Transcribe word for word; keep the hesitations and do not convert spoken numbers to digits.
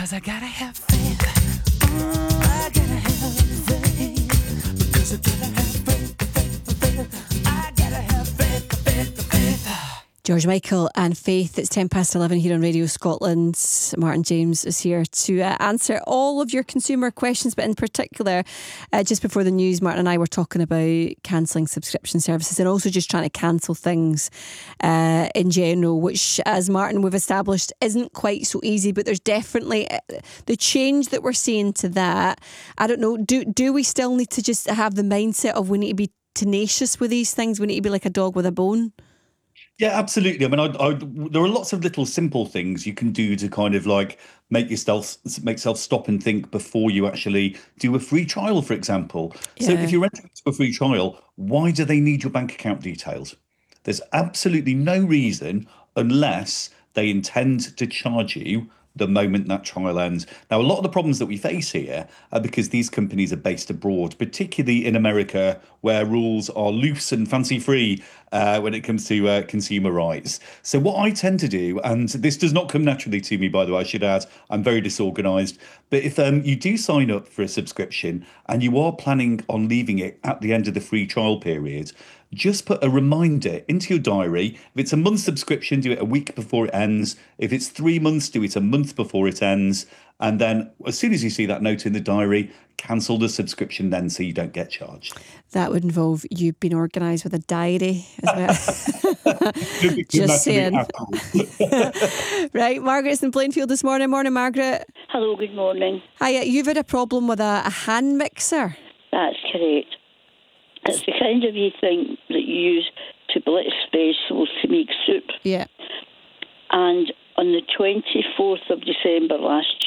'Cause I gotta have faith. Mm, I gotta have faith. Because I gotta have faith, faith, faith. I gotta have faith, faith, faith. George Michael and Faith. It's ten past eleven here on Radio Scotland. Martin James is here to uh, answer all of your consumer questions, but in particular, uh, just before the news, Martin and I were talking about cancelling subscription services and also just trying to cancel things uh, in general, which, as Martin, we've established, isn't quite so easy, but there's definitely uh, the change that we're seeing to that. I don't know, do, do we still need to just have the mindset of we need to be tenacious with these things? We need to be like a dog with a bone? Yeah, absolutely. I mean, I, I, there are lots of little simple things you can do to kind of like make yourself make yourself stop and think before you actually do a free trial, for example. So Yeah. if you're entering into a free trial, why do they need your bank account details? There's absolutely no reason unless they intend to charge you the moment that trial ends. Now, a lot of the problems that we face here are because these companies are based abroad, particularly in America, where rules are loose and fancy-free uh, when it comes to uh, consumer rights. So what I tend to do, and this does not come naturally to me, by the way, I should add, I'm very disorganised, but if um, you do sign up for a subscription and you are planning on leaving it at the end of the free trial period, just put a reminder into your diary. If it's a month subscription, do it a week before it ends. If it's three months, do it a month before it ends. And then as soon as you see that note in the diary, cancel the subscription then so you don't get charged. That would involve you being organised with a diary as well. Just saying. Right, Margaret's in Plainfield this morning. Morning, Margaret. Hello, good morning. Hiya, you've had a problem with a, a hand mixer. That's correct. It's the kind of wee thing that you use to blitz vegetables to make soup. Yeah. And on the twenty-fourth of December last